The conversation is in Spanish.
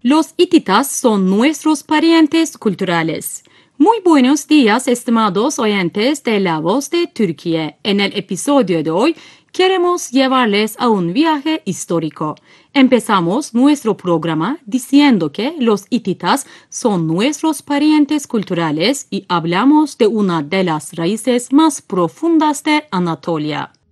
Los hititas son nuestros parientes culturales. Muy buenos días, estimados oyentes de La Voz de Türkiye. En el episodio de hoy queremos llevarles a un viaje histórico. Empezamos nuestro programa diciendo que los hititas son nuestros parientes culturales y hablamos de una de las raíces más profundas de Anatolia.